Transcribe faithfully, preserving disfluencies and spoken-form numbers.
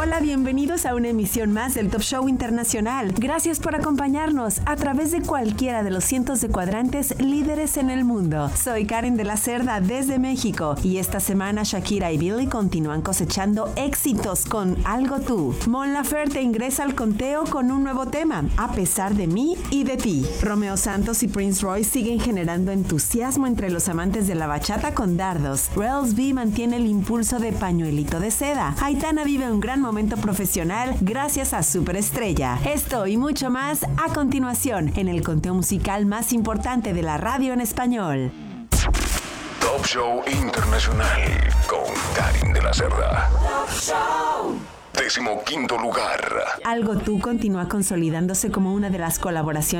Hola, bienvenidos a una emisión más del Top Show Internacional. Gracias por acompañarnos a través de cualquiera de los cientos de cuadrantes líderes en el mundo. Soy Karen de la Cerda desde México y esta semana Shakira y Billie continúan cosechando éxitos con Algo Tú. Mon Laferte ingresa al conteo con un nuevo tema, A pesar de mí y de ti. Romeo Santos y Prince Royce siguen generando entusiasmo entre los amantes de la bachata con dardos. Rels B mantiene el impulso de pañuelito de seda. Aitana vive un gran momento profesional gracias a Superestrella. Esto y mucho más a continuación en el conteo musical más importante de la radio en español. Top Show Internacional con Karen de la Cerda. Top Show. Décimo quinto lugar. Algo Tú continúa consolidándose como una de las colaboraciones